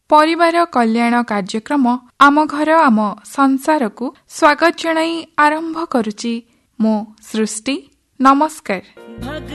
ପରିବାର କଲ୍ୟାଣ କାର୍ଯ୍ୟକ୍ରମ ଆମ ଘର ଆମ ସଂସାରକୁ ସ୍ୱାଗତ ଜଣାଇ ଆରମ୍ଭ କରୁଛି। ମୁଁ ସୃଷ୍ଟି। ନମସ୍କାର।